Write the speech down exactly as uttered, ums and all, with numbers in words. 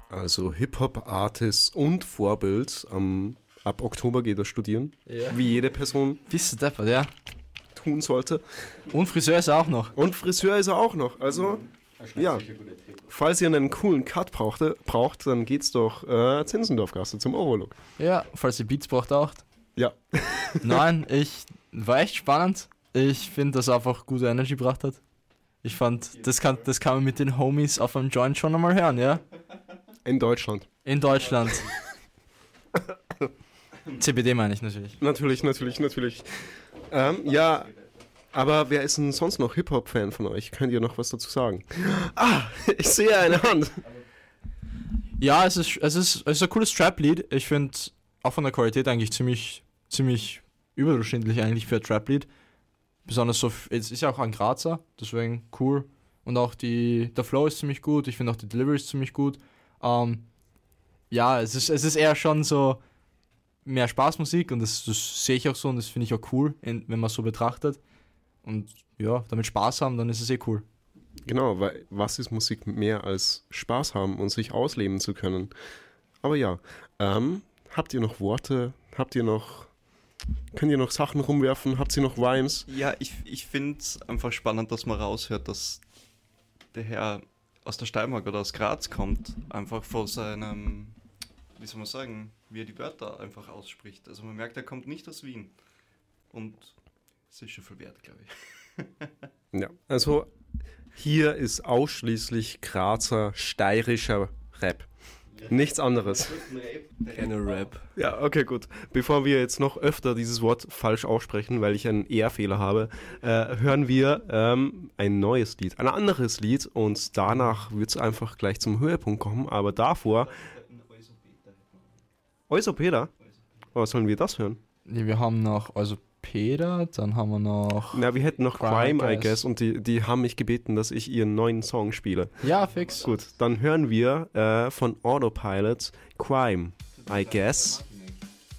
Also Hip-Hop-Artist und Vorbild. Ähm, ab Oktober geht er studieren. Ja. Wie jede Person Bist du deppert, ja. tun sollte. Und Friseur ist er auch noch. Und Friseur ist er auch noch. Also, ja. Falls ihr einen coolen Cut brauchte, braucht, dann geht's doch äh, Zinzendorfgasse zum Overlook. Ja, falls ihr Beats braucht auch. Ja. Nein, ich war echt spannend. Ich finde, dass er einfach gute Energy gebracht hat. Ich fand, das kann, das kann man mit den Homies auf einem Joint schon einmal hören, ja? In Deutschland. In Deutschland. C B D meine ich natürlich. Natürlich, natürlich, natürlich. Ähm, ja, aber wer ist denn sonst noch Hip-Hop-Fan von euch? Könnt ihr noch was dazu sagen? Ah, ich sehe eine Hand. Ja, es ist, es ist, es ist ein cooles Trap-Lied. Ich finde auch von der Qualität eigentlich ziemlich, ziemlich überdurchschnittlich eigentlich für ein Trap-Lied. Besonders so, f- es ist ja auch ein Grazer, deswegen cool. Und auch die, der Flow ist ziemlich gut. Ich finde auch die Delivery ist ziemlich gut. Ähm, ja, es ist, es ist eher schon so mehr Spaßmusik und das, das sehe ich auch so und das finde ich auch cool, in, wenn man es so betrachtet. Und ja, damit Spaß haben, dann ist es eh cool. Genau, weil was ist Musik mehr als Spaß haben und sich ausleben zu können? Aber ja, ähm, habt ihr noch Worte? Habt ihr noch, könnt ihr noch Sachen rumwerfen? Habt ihr noch Rhymes? Ja, ich, ich finde es einfach spannend, dass man raushört, dass der Herr aus der Steiermark oder aus Graz kommt, einfach vor seinem, wie soll man sagen, wie er die Wörter einfach ausspricht. Also man merkt, er kommt nicht aus Wien. Und es ist schon viel wert, glaube ich. Ja, also hier ist ausschließlich Grazer, steirischer Rap. Nichts anderes. Keine Rap. Ja, okay, gut. Bevor wir jetzt noch öfter dieses Wort falsch aussprechen, weil ich einen Ehrfehler habe, äh, hören wir ähm, ein neues Lied, ein anderes Lied und danach wird es einfach gleich zum Höhepunkt kommen, aber davor... Eusopeda? Was sollen wir das hören? Nee, wir haben noch also Peter, dann haben wir noch... Na, wir hätten noch Crime, Crime, I guess. guess, und die, die haben mich gebeten, dass ich ihren neuen Song spiele. Ja, fix. Gut, dann hören wir äh, von Autopilot Crime, I guess.